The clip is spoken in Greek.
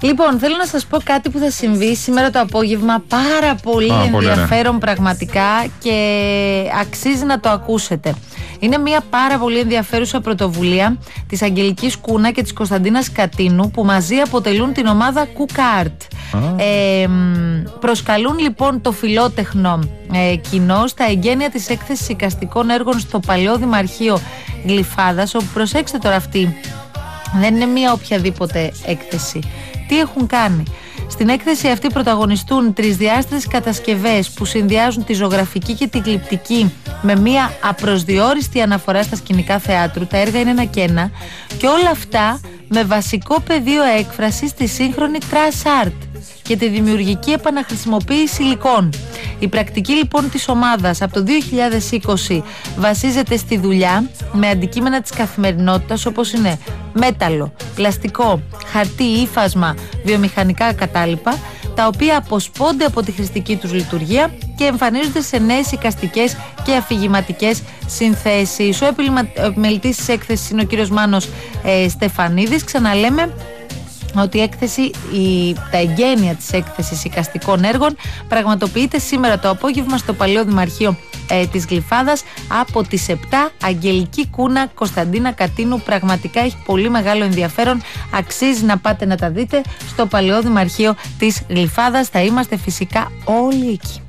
Λοιπόν, θέλω να σας πω κάτι που θα συμβεί σήμερα το απόγευμα. Πάρα πολύ ενδιαφέρον πραγματικά και αξίζει να το ακούσετε. Είναι μια πάρα πολύ ενδιαφέρουσα πρωτοβουλία της Αγγελικής Κούνα και της Κωνσταντίνας Κατίνου, που μαζί αποτελούν την ομάδα Κουκάρτ. Προσκαλούν λοιπόν το φιλότεχνο κοινό στα εγγένεια της έκθεσης εικαστικών έργων στο παλαιό Δημαρχείο Γλυφάδας, όπου, προσέξτε τώρα, αυτή δεν είναι μια οποιαδήποτε έκθεση. Τι έχουν κάνει? Στην έκθεση αυτή πρωταγωνιστούν τρισδιάστατες κατασκευές που συνδυάζουν τη ζωγραφική και τη γλυπτική με μια απροσδιόριστη αναφορά στα σκηνικά θεάτρου. Τα έργα είναι ένα και ένα, και όλα αυτά με βασικό πεδίο έκφρασης τη σύγχρονη trash art και τη δημιουργική επαναχρησιμοποίηση υλικών. Η πρακτική λοιπόν της ομάδας από το 2020 βασίζεται στη δουλειά με αντικείμενα της καθημερινότητας, όπως είναι μέταλλο, πλαστικό, χαρτί, ύφασμα, βιομηχανικά κατάλοιπα, τα οποία αποσπώνται από τη χρηστική τους λειτουργία και εμφανίζονται σε νέες εικαστικές και αφηγηματικές συνθέσεις. Ο επιμελητής της έκθεσης είναι ο κύριος Μάνος Στεφανίδης. Ξαναλέμε ότι η έκθεση, τα εγγένεια της έκθεσης εικαστικών έργων πραγματοποιείται σήμερα το απόγευμα στο παλαιό Δημαρχείο της Γλυφάδας από τις 7. Αγγελική Κούνα, Κωνσταντίνα Κατίνου. Πραγματικά έχει πολύ μεγάλο ενδιαφέρον. Αξίζει να πάτε να τα δείτε στο παλαιό Δημαρχείο της Γλυφάδας. Θα είμαστε φυσικά όλοι εκεί.